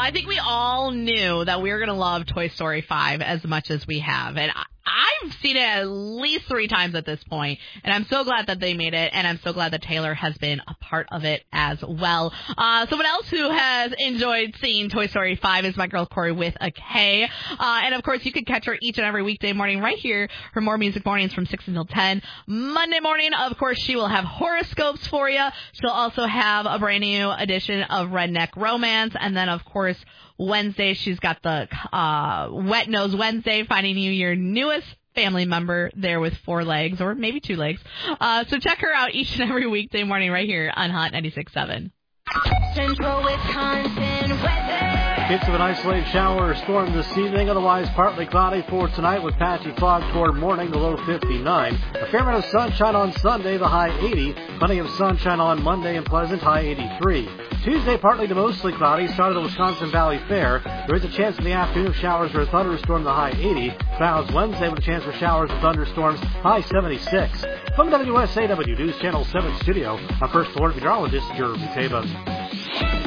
I think we all knew that we were going to love Toy Story 5 as much as we have. And I've seen it at least 3 times at this point, and I'm so glad that they made it, and I'm so glad that Taylor has been a part of it as well. Someone else who has enjoyed seeing Toy Story 5 is my girl Corey with a K. And, of course, you can catch her each and every weekday morning right here for More Music Mornings from 6 until 10. Monday morning, of course, she will have horoscopes for you. She'll also have a brand new edition of Redneck Romance, and then, of course, Wednesday, she's got the Wet Nose Wednesday, finding you your newest family member there with 4 legs, or maybe 2 legs. So check her out each and every weekday morning right here on Hot 96.7. Central Wisconsin weather. Hits of an isolated shower or storm this evening, otherwise partly cloudy for tonight with patchy fog toward morning, the low 59. A fair amount of sunshine on Sunday, the high 80. Plenty of sunshine on Monday and pleasant, high 83. Tuesday, partly to mostly cloudy, start of the Wisconsin Valley Fair. There is a chance in the afternoon of showers or a thunderstorm, the high 80. Clouds Wednesday with a chance for showers and thunderstorms, high 76. From WSAW News Channel 7 studio, our first alert meteorologist, Jeremy Tabas.